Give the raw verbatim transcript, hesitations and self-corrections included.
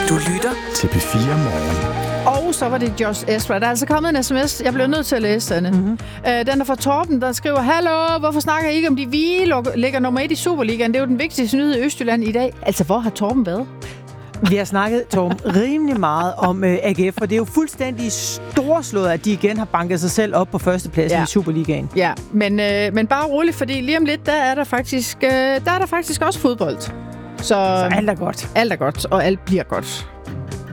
Du lytter til P fire Morgen. Og så var det Josh Esra. Der er altså kommet en sms. Jeg bliver nødt til at læse den. Mm-hmm. Uh, den er fra Torben, der skriver: Hallo, hvorfor snakker I ikke om de hvide ligger nummer et i Superligaen? Det er jo den vigtigste nyhed i Østjylland i dag. Altså, hvor har Torben været? Vi har snakket, Torben, rimelig meget om uh, A G F, for det er jo fuldstændig storslået, at de igen har banket sig selv op på førstepladsen ja. i Superligaen. Ja, men, uh, men bare roligt, fordi lige om lidt, der er der faktisk, uh, der er der faktisk også fodbold. Så, Så alt er godt. Alt er godt, og alt bliver godt.